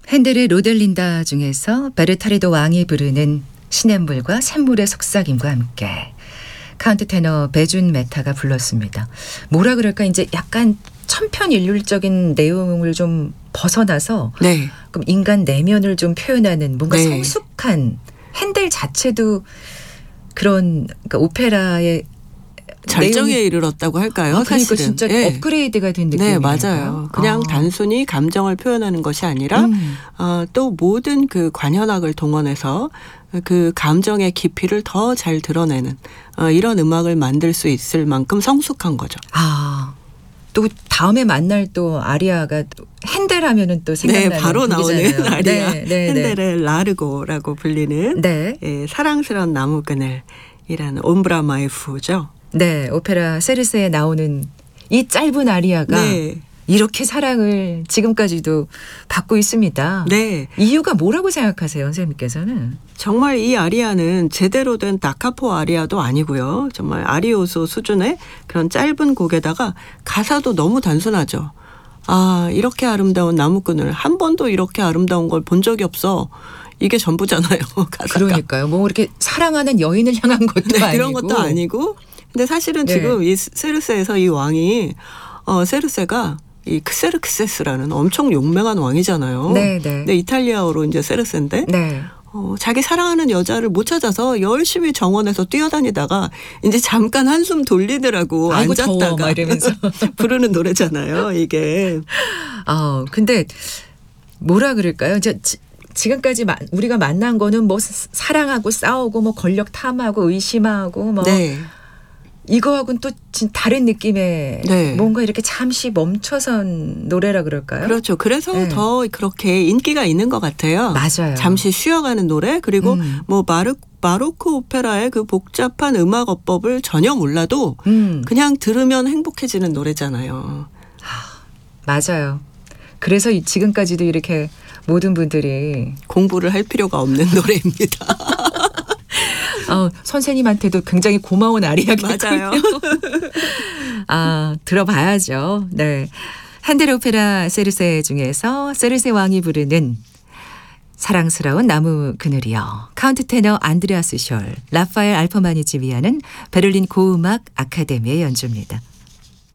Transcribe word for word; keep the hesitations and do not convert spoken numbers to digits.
핸델의 로델린다 중에서 베르타르도 왕이 부르는 시냇물과 샘물의 속삭임과 함께 카운트 테너 배준 메타가 불렀습니다. 뭐라 그럴까 이제 약간 천편일률적인 내용을 좀 벗어나서 네. 그럼 인간 내면을 좀 표현하는 뭔가 네. 성숙한 핸델 자체도 그런 그러니까 오페라의 절정에 내용이 이르렀다고 할까요? 아, 그러니까 사실은. 진짜 네. 업그레이드가 된 네, 느낌이에요. 맞아요. 그냥 아. 단순히 감정을 표현하는 것이 아니라 음. 어, 또 모든 그 관현악을 동원해서 그 감정의 깊이를 더 잘 드러내는 어, 이런 음악을 만들 수 있을 만큼 성숙한 거죠. 아, 또 다음에 만날 또 아리아가 또 핸델 하면은 또 생각나는 네, 바로 곡이잖아요. 나오는 아리아 네, 네, 네. 핸델의 라르고라고 불리는 네. 예, 사랑스러운 나무 그늘이라는 옴브라 마이프죠. 네, 오페라 세르세에 나오는 이 짧은 아리아가 네. 이렇게 사랑을 지금까지도 받고 있습니다. 네. 이유가 뭐라고 생각하세요, 선생님께서는? 정말 이 아리아는 제대로 된 다카포 아리아도 아니고요. 정말 아리오소 수준의 그런 짧은 곡에다가 가사도 너무 단순하죠. 아, 이렇게 아름다운 나무꾼을 한 번도 이렇게 아름다운 걸 본 적이 없어. 이게 전부잖아요. 가사가. 그러니까요. 뭐 이렇게 사랑하는 여인을 향한 것도 네, 아니고. 그런 것도 아니고. 근데 사실은 네. 지금 이 세르세에서 이 왕이 어, 세르세가 이 크세르크세스라는 엄청 용맹한 왕이잖아요. 네, 네. 근데 이탈리아어로 이제 세르세인데 네. 어, 자기 사랑하는 여자를 못 찾아서 열심히 정원에서 뛰어다니다가 이제 잠깐 한숨 돌리더라고. 아이고 더워 앉았다가 막 이러면서. 부르는 노래잖아요. 이게. 아, 근데 뭐라 그럴까요? 저 지, 지금까지 마, 우리가 만난 거는 뭐 사- 사랑하고 싸우고 뭐 권력 탐하고 의심하고 뭐 네. 이거하고는 또 진- 다른 느낌의 네. 뭔가 이렇게 잠시 멈춰선 노래라 그럴까요? 그렇죠. 그래서 네. 더 그렇게 인기가 있는 것 같아요. 맞아요. 잠시 쉬어가는 노래 그리고 음. 뭐 마르, 마로크 오페라의 그 복잡한 음악 어법을 전혀 몰라도 음, 그냥 들으면 행복해지는 노래잖아요. 맞아요. 그래서 이- 지금까지도 이렇게 모든 분들이 공부를 할 필요가 없는 노래입니다. 어, 선생님한테도 굉장히 고마운 아리아겠군요. 맞아요. 아, 들어봐야죠. 네. 핸델 오페라 세르세 중에서 세르세 왕이 부르는 사랑스러운 나무 그늘이요. 카운트 테너 안드레아스 숄, 라파엘 알퍼만이 지휘하는 베를린 고음악 아카데미의 연주입니다.